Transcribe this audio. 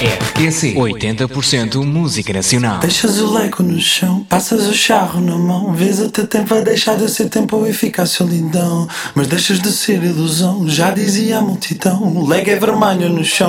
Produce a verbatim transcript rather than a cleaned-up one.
R T C oitenta por cento música nacional. Deixas o leco no chão, passas o charro na mão. Vês o teu tempo a deixar de ser tempo e ficar solidão. Mas deixas de ser ilusão, já dizia a multidão. O leg é vermelho no chão.